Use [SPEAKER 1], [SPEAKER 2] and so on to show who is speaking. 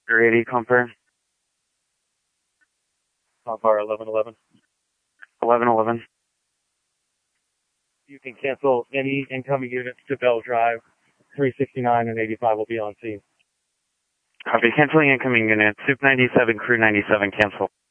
[SPEAKER 1] 380, confirm.
[SPEAKER 2] How far, 1111?
[SPEAKER 1] 1111.
[SPEAKER 2] You can cancel any incoming units to Bell Drive. 369 and 85 will be on scene.
[SPEAKER 1] Copy. Canceling incoming units. Soup 97, Crew 97, cancel.